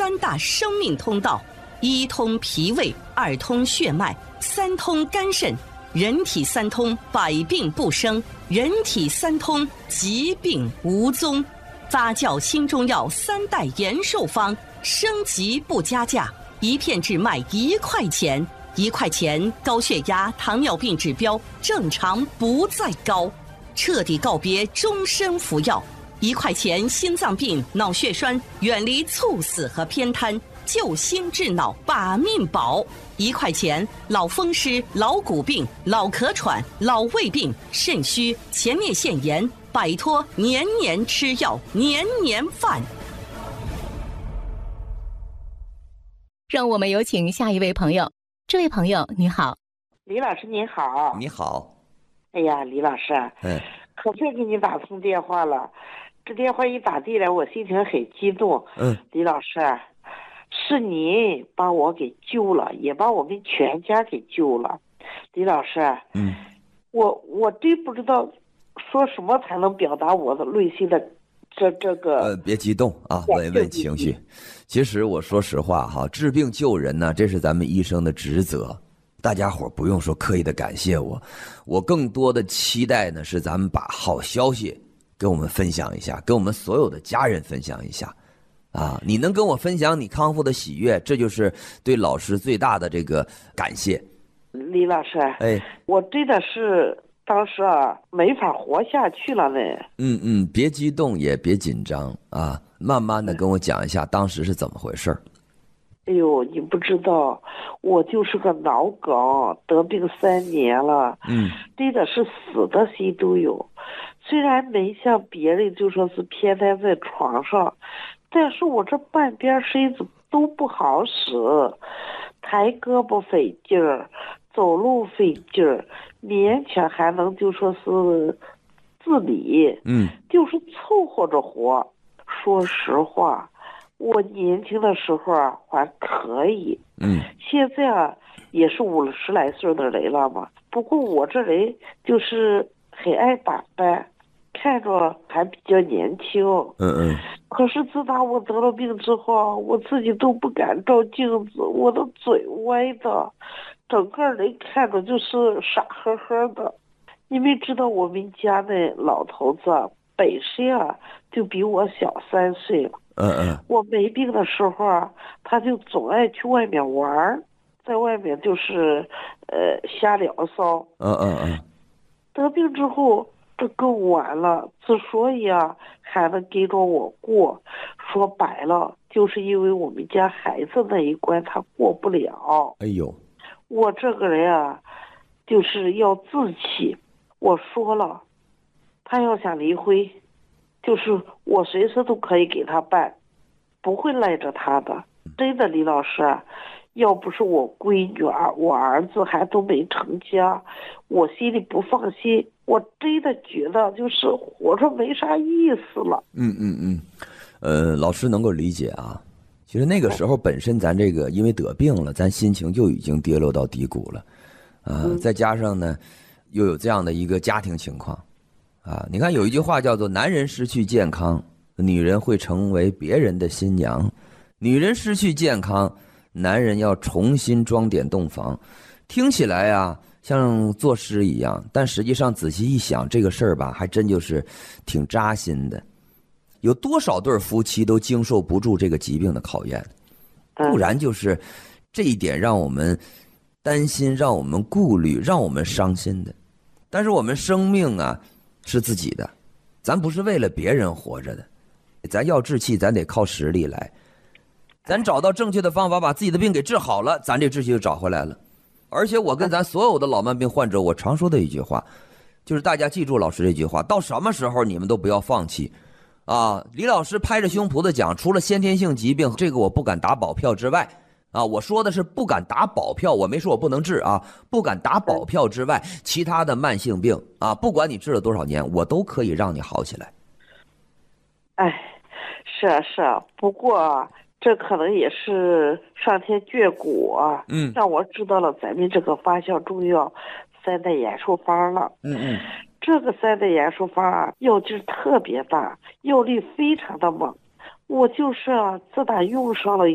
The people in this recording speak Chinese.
3大生命通道：一通脾胃，二通血脉，三通肝肾。人体三通，百病不生；人体三通，疾病无踪。发酵新中药3代延寿方，升级不加价，一片只卖1块钱。1块钱，高血压、糖尿病指标正常不再高，彻底告别终身服药。1块钱，心脏病、脑血栓远离猝死和偏瘫，救心治脑，把命保。1块钱，老风湿、老骨病、老咳喘、老胃病、肾虚、前列腺炎，摆脱年年吃药、年年犯。 让我们有请下一位朋友。这位朋友你好。 李老师您好。 你好。 哎呀，李老师，可别给你打通电话了，这电话一打进来，我心情很激动。李老师，是您把我给救了，也把我们全家给救了。李老师，我真不知道说什么才能表达我的内心的这个。 别激动啊，稳稳情绪。其实我说实话哈，治病救人呢，这是咱们医生的职责。大家伙不用说刻意的感谢我，我更多的期待呢是咱们把好消息跟我们分享一下，跟我们所有的家人分享一下。啊，你能跟我分享你康复的喜悦，这就是对老师最大的这个感谢。 李老师，我真的是当时没法活下去了呢。 别激动也别紧张啊，慢慢的跟我讲一下当时是怎么回事。 哎呦，你不知道，我就是个脑梗，得病3年了。真的是死的心都有。虽然没像别人就说是偏瘫在床上，但是我这半边身子都不好使，抬胳膊费劲儿，走路费劲儿，勉强还能就说是自理，就是凑合着活。说实话，我年轻的时候还可以，现在也是50来岁的人了嘛。不过我这人就是很爱打扮，看着还比较年轻。可是自打我得了病之后，我自己都不敢照镜子，我的嘴歪的，整个人看着就是傻呵呵的。你们知道我们家那老头子本身就比我小3岁了。我没病的时候他就总爱去外面玩，在外面就是瞎聊骚。得病之后这更完了，之所以还能跟着我过，说白了就是因为我们家孩子那一关他过不了。我这个人就是要自欺。我说了，他要想离婚，就是我随时都可以给他办，不会赖着他的。真的，李老师，要不是我闺女我儿子还都没成家，我心里不放心，我真的觉得就是活着没啥意思了。 老师能够理解啊。其实那个时候本身咱这个因为得病了，咱心情就已经跌落到低谷了，再加上呢又有这样的一个家庭情况你看有一句话叫做男人失去健康，女人会成为别人的新娘；女人失去健康，男人要重新装点洞房。听起来像作诗一样，但实际上仔细一想，这个事儿吧还真就是挺扎心的。有多少对夫妻都经受不住这个疾病的考验，不然就是这一点让我们担心，让我们顾虑，让我们伤心的。但是我们生命是自己的，咱不是为了别人活着的，咱要志气咱得靠实力来，咱找到正确的方法把自己的病给治好了，咱这志气就找回来了。而且我跟咱所有的老慢病患者，我常说的一句话就是大家记住老师这句话，到什么时候你们都不要放弃李老师拍着胸脯的讲，除了先天性疾病这个我不敢打保票之外我说的是不敢打保票，我没说我不能治不敢打保票之外，其他的慢性病不管你治了多少年，我都可以让你好起来。 是不过这可能也是上天眷顾让我知道了咱们这个发酵中药3代延寿方了。这个3代延寿方药劲特别大，药力非常的猛。我就是自打用上了